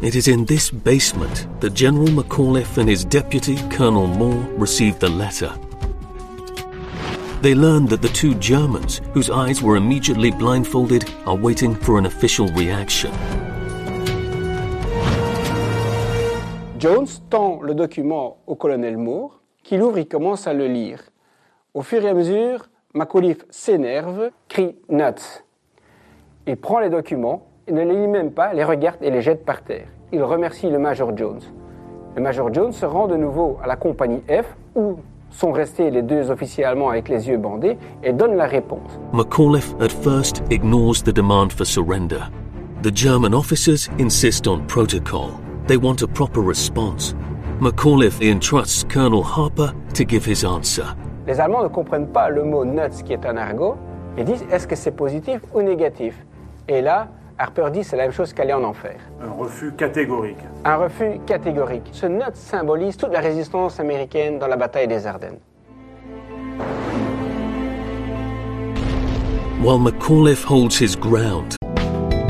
It is in this basement that General McAuliffe and his deputy, Colonel Moore, received the letter. They learned that the two Germans, whose eyes were immediately blindfolded, are waiting for an official reaction. Jones tend le document au colonel Moore, qui l'ouvre et commence à le lire. Au fur et à mesure, McAuliffe s'énerve, crie « nuts ». Il prend les documents, il ne les lit même pas, les regarde et les jette par terre. Il remercie le Major Jones. Le Major Jones se rend de nouveau à la compagnie F, où sont restés les deux officiers allemands avec les yeux bandés, et donne la réponse. McAuliffe at first ignores the demand for surrender. The German officers insist on protocol. They want a proper response. McAuliffe entrusts Colonel Harper to give his answer. Les Allemands ne comprennent pas le mot nuts qui est un argot et disent est-ce que c'est positif ou négatif. Et là, Harper dit c'est la même chose qu'aller en enfer. Un refus catégorique. Un refus catégorique. Ce nuts symbolise toute la résistance américaine dans la bataille des Ardennes. While McAuliffe holds his ground,